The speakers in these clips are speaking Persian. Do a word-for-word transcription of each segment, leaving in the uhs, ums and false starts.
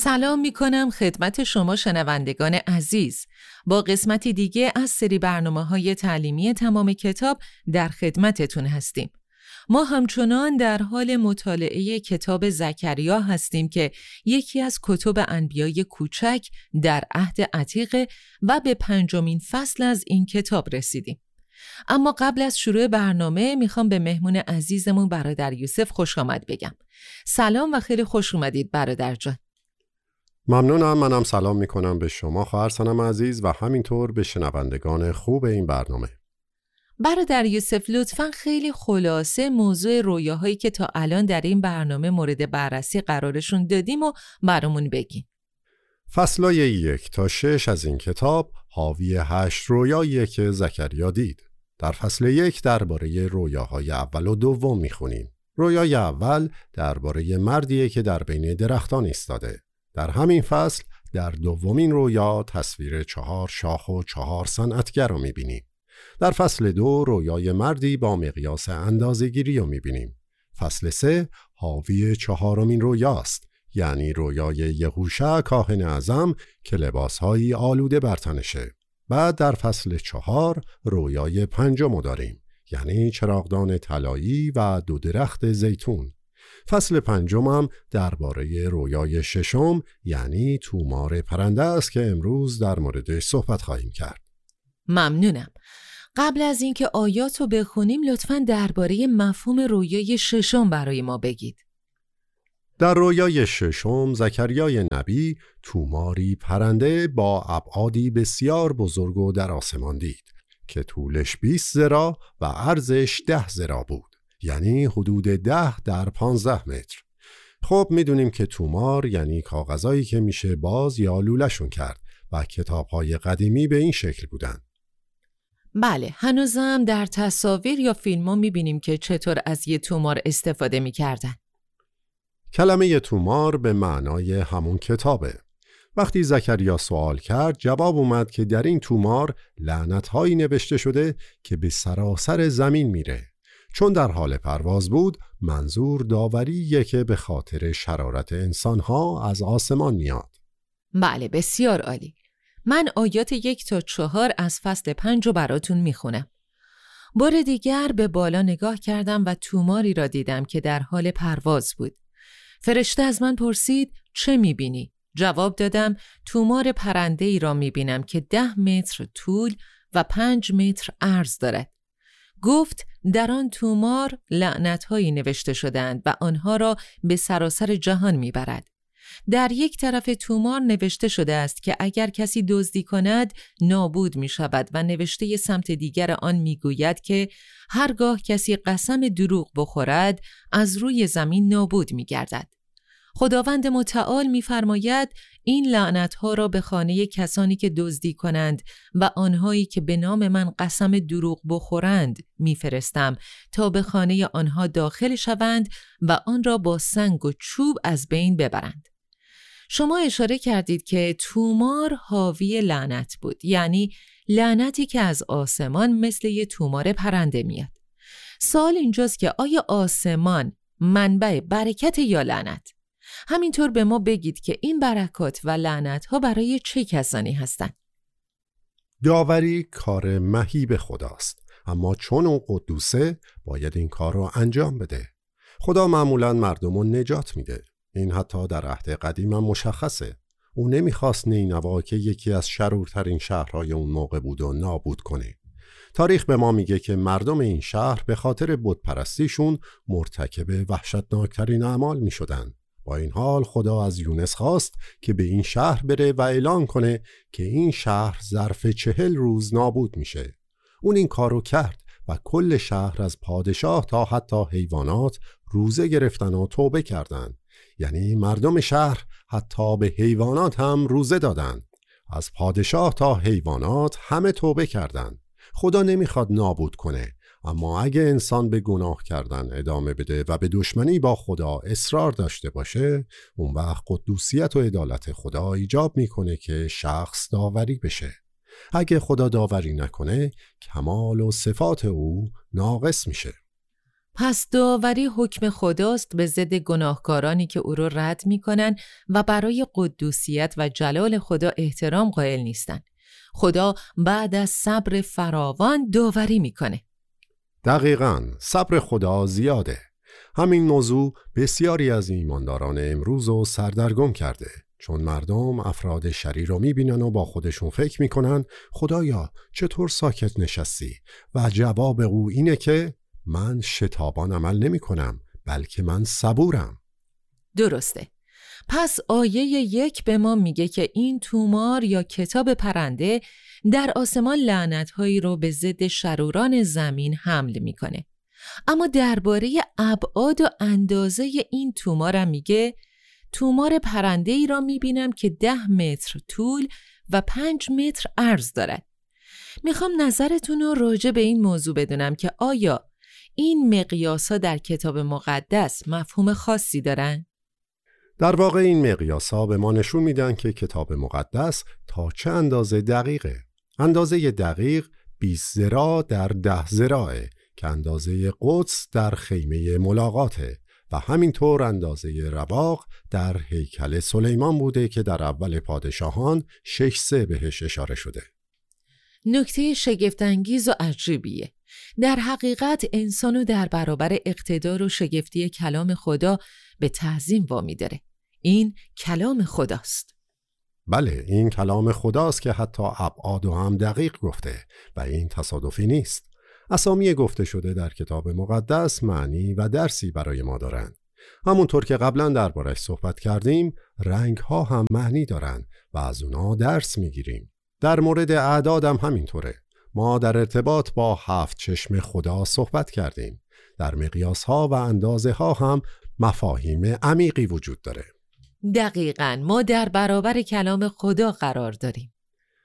سلام می کنم خدمت شما شنوندگان عزیز. با قسمتی دیگه از سری برنامه‌های تعلیمی تمام کتاب در خدمتتون هستیم. ما همچنان در حال مطالعه کتاب زکریا هستیم که یکی از کتب انبیای کوچک در عهد عتیق و به پنجمین فصل از این کتاب رسیدیم. اما قبل از شروع برنامه میخوام به مهمون عزیزمون برادر یوسف خوش آمد بگم. سلام و خیلی خوش اومدید برادر جان. ممنونم. منم سلام میکنم به شما خواهر سنم عزیز و همینطور به شنوندگان خوب این برنامه. برادر یوسف لطفاً خیلی خلاصه موضوع رویاهایی که تا الان در این برنامه مورد بررسی قرارشون دادیم و برامون بگین. فصلای یک تا شش از این کتاب حاوی هشت رویاییه که زکریا دید. در فصل یک درباره رویاهای اول و دوم میخونیم. رویای اول درباره مردیه که در بین درختان ایستاده. در همین فصل در دومین رویا تصویر چهار شاخ و چهار صنعتگر رو میبینیم. در فصل دو رویای مردی با مقیاس اندازه‌گیری رو میبینیم. فصل سه حاوی چهارمین رویاست، یعنی رویای یهوشع کاهن اعظم که لباسهایی آلوده بر تنشه. بعد در فصل چهار رویای پنجم داریم، یعنی چراغدان طلایی و دو درخت زیتون. فصل پنجم هم درباره رویای ششم یعنی تومار پرنده است که امروز در موردش صحبت خواهیم کرد. ممنونم. قبل از اینکه آیات رو بخونیم لطفاً درباره مفهوم رویای ششم برای ما بگید. در رویای ششم زکریای نبی توماری پرنده با ابعادی بسیار بزرگ و در آسمان دید که طولش بیست ذراع و عرضش ده ذراع بود، یعنی حدود ده در پانزده متر. خب میدونیم که تومار یعنی کاغذایی که میشه باز یا لوله‌شون کرد و کتاب‌های قدیمی به این شکل بودن. بله، هنوزم در تصاویر یا فیلم‌ها می‌بینیم که چطور از یه تومار استفاده می‌کردن. کلمه تومار به معنای همون کتابه. وقتی زکریا سوال کرد جواب اومد که در این تومار لعنت‌هایی نوشته شده که به سراسر زمین میره. چون در حال پرواز بود منظور داوریه که به خاطر شرارت انسان‌ها از آسمان میاد. بله، بسیار عالی. من آیات یک تا چهار از فصل پنج رو براتون میخونم. بار دیگر به بالا نگاه کردم و توماری را دیدم که در حال پرواز بود. فرشته از من پرسید چه میبینی؟ جواب دادم تومار پرنده ای را میبینم که ده متر طول و پنج متر عرض دارد. گفت در آن تومار لعنت‌هایی نوشته شدند و آنها را به سراسر جهان میبرد. در یک طرف تومار نوشته شده است که اگر کسی دزدی کند نابود می شود و نوشته سمت دیگر آن می گوید که هرگاه کسی قسم دروغ بخورد از روی زمین نابود می گردد. خداوند متعال می فرماید این لعنت‌ها را به خانه کسانی که دزدی کنند و آنهایی که به نام من قسم دروغ بخورند می فرستم تا به خانه آنها داخل شوند و آن را با سنگ و چوب از بین ببرند. شما اشاره کردید که تومار حاوی لعنت بود، یعنی لعنتی که از آسمان مثل یه تومار پرنده میاد. سوال اینجاست که آیا آسمان منبع برکت یا لعنت؟ همینطور به ما بگید که این برکات و لعنت ها برای چه کسانی هستند؟ داوری کار مهیب خداست، اما چون اون قدوسه باید این کار رو انجام بده. خدا معمولاً مردم رو نجات میده. این حتی در عهد قدیم هم مشخصه. او نمیخواست نینوا که یکی از شرورترین شهرهای اون موقع بود و نابود کنه. تاریخ به ما میگه که مردم این شهر به خاطر بتپرستیشون مرتکب وحشتناکترین اعمال میشدن. با این حال خدا از یونس خواست که به این شهر بره و اعلان کنه که این شهر ظرف چهل روز نابود میشه. اون این کارو کرد و کل شهر از پادشاه تا حتی حیوانات روزه گرفتن و توبه کردند. یعنی مردم شهر حتی به حیوانات هم روزه دادن. از پادشاه تا حیوانات همه توبه کردند. خدا نمیخواد نابود کنه، اما اگه انسان به گناه کردن ادامه بده و به دشمنی با خدا اصرار داشته باشه، اون وقت قدوسیت و عدالت خدا ایجاب میکنه که شخص داوری بشه. اگه خدا داوری نکنه، کمال و صفات او ناقص میشه. پس داوری حکم خداست به ضد گناهکارانی که او را رد می‌کنند و برای قدوسیت و جلال خدا احترام قائل نیستند. خدا بعد از صبر فراوان داوری می‌کنه. دقیقاً، صبر خدا زیاده. همین موضوع بسیاری از ایمانداران امروز رو سردرگم کرده، چون مردم افراد شریر رو میبینن و با خودشون فکر میکنن خدایا چطور ساکت نشستی؟ و جواب او اینه که من شتابان عمل نمی کنم، بلکه من صبورم. درسته. پس آیه یک به ما میگه که این تومار یا کتاب پرنده در آسمان لعنت‌هایی رو به ضد شروران زمین حمل میکنه. اما درباره ابعاد و اندازه این تومار هم میگه تومار پرنده ای را میبینم که ده متر طول و پنج متر عرض دارد. میخوام نظرتون رو راجع به این موضوع بدونم که آیا این مقیاس‌ها در کتاب مقدس مفهوم خاصی دارن؟ در واقع این مقیاس‌ها به ما نشون میدن که کتاب مقدس تا چه اندازه دقیقه. اندازه دقیق بیست ذراع در ده ذراعه که اندازه قدس در خیمه ملاقاته و همینطور اندازه رواق در هیکل سلیمان بوده که در اول پادشاهان شش سه بهش اشاره شده. نکته شگفت‌انگیز و عجیبیه. در حقیقت انسانو در برابر اقتدار و شگفتی کلام خدا به تعظیم وامی داره. این کلام خداست. بله، این کلام خداست که حتی ابعاد و هم دقیق گفته و این تصادفی نیست. اسامی گفته شده در کتاب مقدس معنی و درسی برای ما دارند. همونطور که قبلا دربارش صحبت کردیم، رنگ ها هم معنی دارند و از اونا درس میگیریم. در مورد اعداد هم همینطوره. ما در ارتباط با هفت چشم خدا صحبت کردیم. در مقیاس ها و اندازه ها هم مفاهیم عمیقی وجود داره. دقیقاً ما در برابر کلام خدا قرار داریم.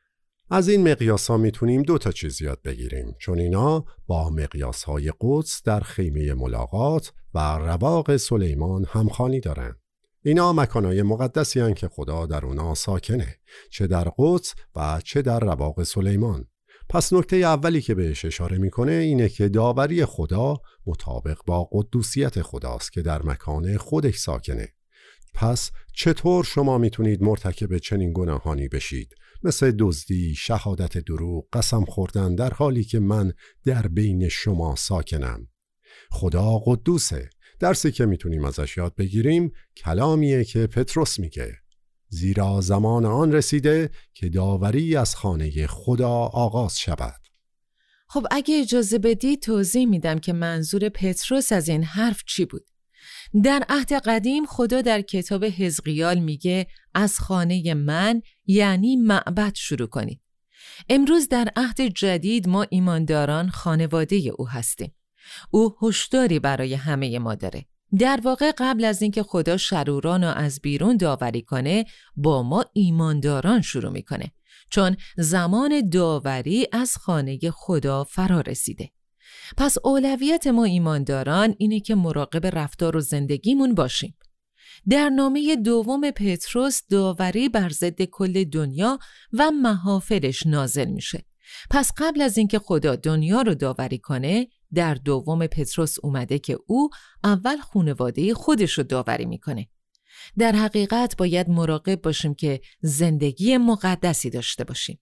از این مقیاس ها میتونیم دو تا چیز یاد بگیریم، چون اینا با مقیاس های قدس در خیمه ملاقات و رواق سلیمان همخوانی دارن. اینا مکانهای مقدسی هستند که خدا در اونا ساکنه، چه در قدس و چه در رواق سلیمان. پس نکته اولی که بهش اشاره میکنه اینه که داوری خدا مطابق با قدوسیت خداست که در مکان خودش ساکنه. پس چطور شما میتونید مرتکب چنین گناهانی بشید، مثل دزدی، شهادت دروغ، قسم خوردن، در حالی که من در بین شما ساکنم؟ خدا قدوسه. درسی که میتونیم ازش یاد بگیریم کلامیه که پتروس میگه، زیرا زمان آن رسیده که داوری از خانه خدا آغاز شود. خب اگه اجازه بدی توضیح میدم که منظور پتروس از این حرف چی بود. در عهد قدیم خدا در کتاب حزقیال میگه از خانه من یعنی معبد شروع کنید. امروز در عهد جدید ما ایمانداران خانواده او هستیم. او هشداری برای همه ما داره. در واقع قبل از اینکه خدا شروران رو از بیرون داوری کنه با ما ایمانداران شروع میکنه، چون زمان داوری از خانه خدا فرا رسیده. پس اولویت ما ایمانداران اینه که مراقب رفتار و زندگیمون باشیم. در نامه دوم پتروس داوری بر ضد کل دنیا و محافلش نازل میشه. پس قبل از اینکه خدا دنیا رو داوری کنه، در دوم پتروس اومده که او اول خانواده خودش رو داوری میکنه. در حقیقت باید مراقب باشیم که زندگی مقدسی داشته باشیم.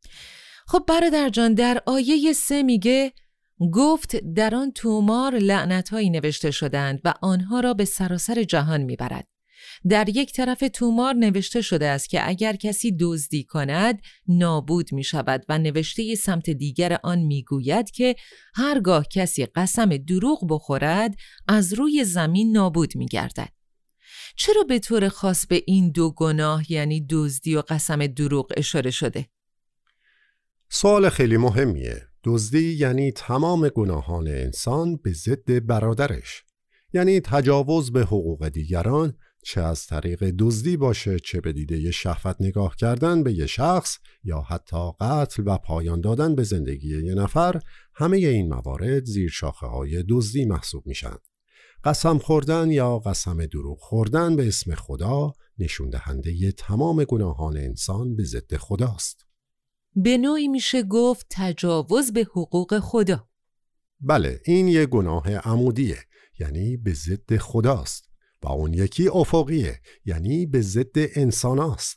خب برادر جان، در آیه سه میگه گفت در آن تومار لعنت‌هایی نوشته شدند و آنها را به سراسر جهان میبرد. در یک طرف تومار نوشته شده است که اگر کسی دزدی کند نابود می شود و نوشته سمت دیگر آن می گوید که هرگاه کسی قسم دروغ بخورد از روی زمین نابود می گردد. چرا به طور خاص به این دو گناه یعنی دزدی و قسم دروغ اشاره شده؟ سوال خیلی مهمیه. دزدی یعنی تمام گناهان انسان به ضد برادرش، یعنی تجاوز به حقوق دیگران، چه از طریق دزدی باشه، چه به دیده شهوت نگاه کردن به یه شخص یا حتی قتل و پایان دادن به زندگی یه نفر. همه این موارد زیر شاخه های دزدی محسوب میشن. قسم خوردن یا قسم دروغ خوردن به اسم خدا نشون دهنده ی تمام گناهان انسان به ضد خداست. به نوعی میشه گفت تجاوز به حقوق خدا. بله، این یه گناه عمودیه، یعنی به ضد خداست، و اون یکی افقیه، یعنی به ضد انسان است.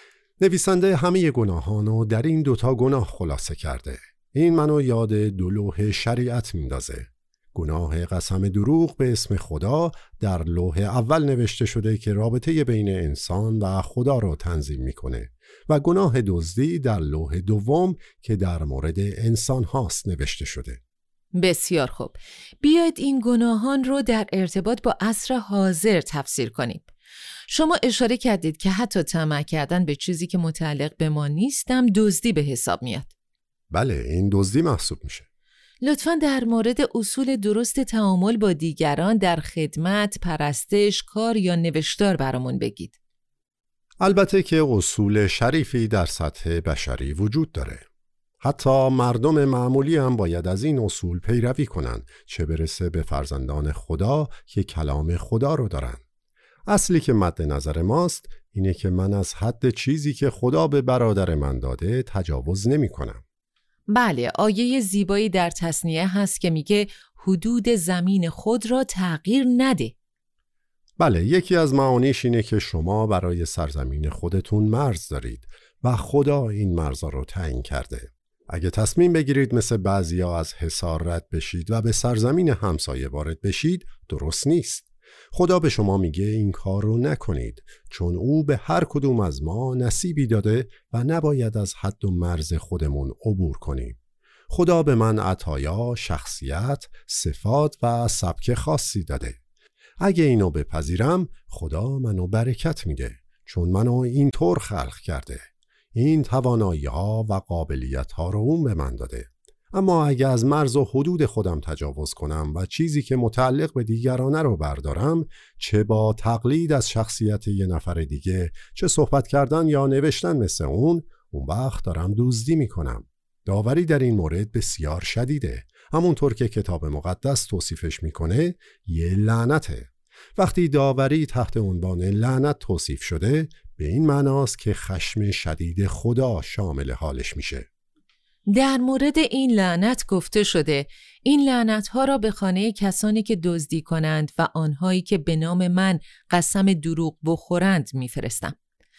نویسنده همه گناهانو در این دوتا گناه خلاصه کرده. این منو یاد دو لوح شریعت میندازه. گناه قسم دروغ به اسم خدا در لوح اول نوشته شده که رابطه بین انسان و خدا رو تنظیم میکنه و گناه دزدی در لوح دوم که در مورد انسان هاست نوشته شده. بسیار خوب. بیاید این گناهان رو در ارتباط با عصر حاضر تفسیر کنیم. شما اشاره کردید که حتی طمع کردن به چیزی که متعلق به ما نیستم دزدی به حساب میاد. بله، این دزدی محسوب میشه. لطفاً در مورد اصول درست تعامل با دیگران در خدمت، پرستش، کار یا نوشتار برامون بگید. البته که اصول شریفی در سطح بشری وجود داره. حتی مردم معمولی هم باید از این اصول پیروی کنن، چه برسه به فرزندان خدا که کلام خدا رو دارن. اصلی که مد نظر ماست اینه که من از حد چیزی که خدا به برادر من داده تجاوز نمی کنم. بله، آیه زیبایی در تثنیه هست که میگه حدود زمین خود را تغییر نده. بله، یکی از معانیش اینه که شما برای سرزمین خودتون مرز دارید و خدا این مرزا رو تعیین کرده. اگه تصمیم بگیرید مثل بعضیا از حصار رد بشید و به سرزمین همسایه وارد بشید، درست نیست. خدا به شما میگه این کار رو نکنید، چون او به هر کدوم از ما نصیبی داده و نباید از حد و مرز خودمون عبور کنیم. خدا به من عطایا، شخصیت، صفات و سبک خاصی داده. اگه اینو بپذیرم، خدا منو برکت میده، چون منو اینطور خلق کرده. این توانایی ها و قابلیت ها رو اون به من داده. اما اگه از مرز و حدود خودم تجاوز کنم و چیزی که متعلق به دیگرانه رو بردارم، چه با تقلید از شخصیت یه نفر دیگه، چه صحبت کردن یا نوشتن مثل اون، اون وقت دارم دزدی میکنم. داوری در این مورد بسیار شدیده. همونطور که کتاب مقدس توصیفش میکنه، یه لعنته. وقتی داوری تحت عنوان لعنت توصیف شده، به این معناست که خشم شدید خدا شامل حالش میشه. در مورد این لعنت گفته شده این لعنت‌ها را به خانه کسانی که دزدی کنند و آنهایی که به نام من قسم دروغ بخورند میفرستم.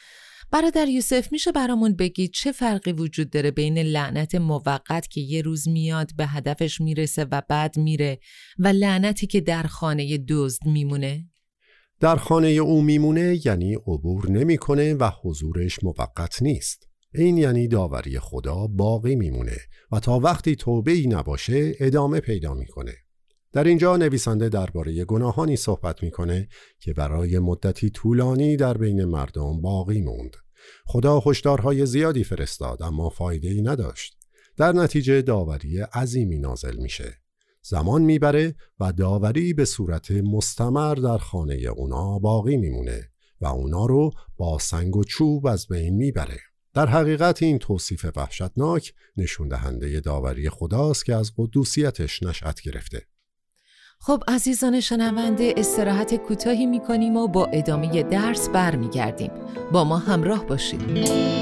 برادر یوسف، میشه برامون بگید چه فرقی وجود داره بین لعنت موقت که یه روز میاد به هدفش میرسه و بعد میره و لعنتی که در خانه دزد میمونه؟ در خانه او میمونه یعنی عبور نمیکنه و حضورش موقت نیست. این یعنی داوری خدا باقی میمونه و تا وقتی توبه‌ای نباشه ادامه پیدا میکنه. در اینجا نویسنده درباره گناهانی صحبت میکنه که برای مدتی طولانی در بین مردم باقی موند. خدا هشدارهای زیادی فرستاد اما فایده‌ای نداشت. در نتیجه داوری عظیمی نازل میشه. زمان میبره و داوری به صورت مستمر در خانه اونا باقی میمونه و اونا رو با سنگ و چوب از بین میبره. در حقیقت این توصیف وحشتناک نشون دهنده داوری خداست که از قدوسیتش نشأت گرفته. خب عزیزان شنونده، استراحت کوتاهی می‌کنیم و با ادامه درس برمیگردیم. با ما همراه باشید.